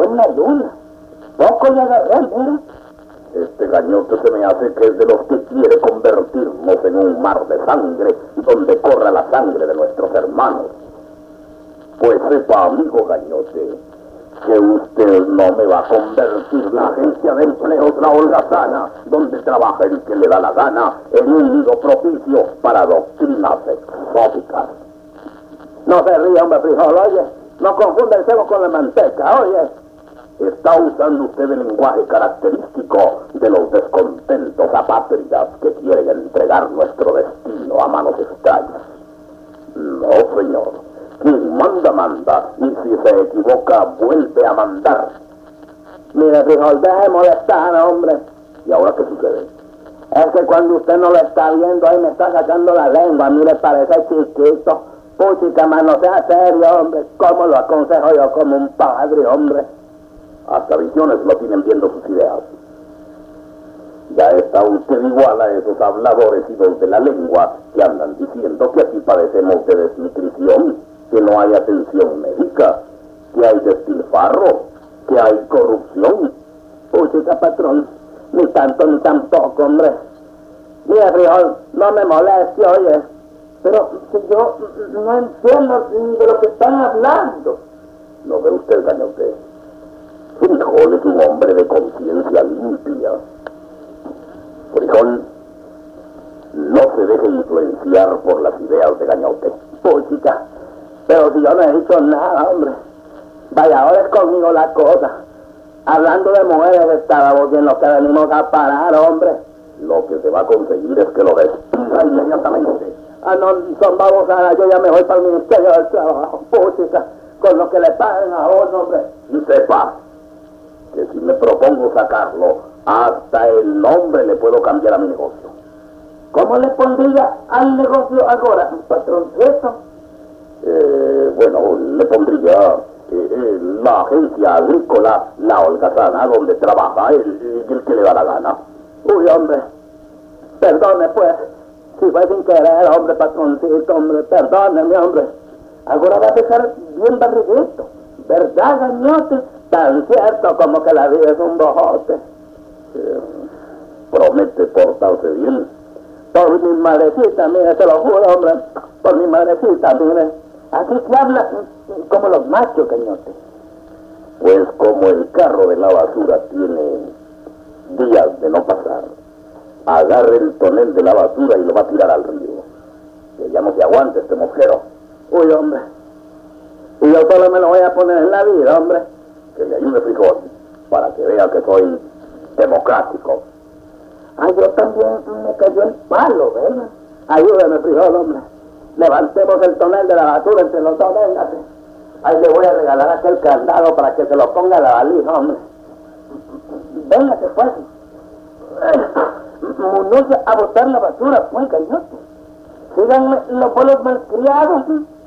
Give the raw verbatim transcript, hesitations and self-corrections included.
una luna. Poco le agarré, mira. Este gañote se me hace que es de los que quiere convertirnos en un mar de sangre, donde corra la sangre de nuestros hermanos. Pues sepa, amigo gañote, que usted no me va a convertir la agencia de empleos La Holgazana, donde trabaja el que le da la gana, en un nido propicio para doctrinas exóticas. No se ríe, hombre frijol, oye. No confunda el cebo con la manteca, oye. Está usando usted el lenguaje característico de los descontentos apátridas que quieren entregar nuestro destino a manos extrañas. No, señor. Quien manda, manda. Y si se equivoca, vuelve a mandar. Mire, frijol, deje de molestar, hombre. ¿Y ahora qué sucede? Es que cuando usted no lo está viendo, ahí me está sacando la lengua. Mire, parece chiquito. Puchica, mano, sea serio, hombre. ¿Cómo lo aconsejo yo como un padre, hombre? Hasta visiones lo tienen viendo sus ideas. Ya está usted igual a esos habladores y los de la lengua que andan diciendo que aquí padecemos de desnutrición, que no hay atención médica, que hay despilfarro, que hay corrupción. Puchica, patrón, ni tanto ni tampoco, hombre. Mira, frijol, no me moleste, oye. Pero si yo no entiendo de lo que están hablando. ¿No ve usted, gañote? Frijol es un hombre de conciencia limpia. Frijol, no se deje influenciar por las ideas de gañote. Puchica, pero si yo no he dicho nada, hombre. Vaya, ahora es conmigo la cosa. Hablando de mujeres estábamos en lo que venimos a parar, hombre. Lo que se va a conseguir es que lo despida inmediatamente. Ah, no, son babosadas, yo ya me voy para el Ministerio del Trabajo, puchica, con lo que le paguen a vos, hombre. Y sepa que si me propongo sacarlo, hasta el nombre le puedo cambiar a mi negocio. ¿Cómo le pondría al negocio ahora, patroncito? Eh, bueno, le pondría eh, eh, la agencia agrícola La Holgazana, donde trabaja el, el que le da la gana. Uy, hombre, perdone pues, si fue sin querer, hombre, patroncito, hombre, perdóneme, hombre. Ahora va a dejar bien barriguito, ¿verdad, gañote? Tan cierto como que la vida es un bojote. Eh, promete portarse bien. Por mi madrecita, mire, te lo juro, hombre, por mi madrecita, mire. Aquí se habla como los machos, gañote. Pues como el carro de la basura tiene días de no pasar, agarre el tonel de la basura y lo va a tirar al río. Que ya no se aguante este mosquero. Uy, hombre. Y yo solo me lo voy a poner en la vida, hombre. Que le ayude, frijol, para que vea que soy democrático. Ah, yo también me cayó el palo, ¿verdad? Ayúdame, frijol, hombre. Levantemos el tonel de la basura entre los dos, véngase. Ahí le voy a regalar aquel candado para que se lo ponga a la valija, hombre. Véngase, pues. Munoz a botar la basura, pues, gañote. Síganme los bolos malcriados.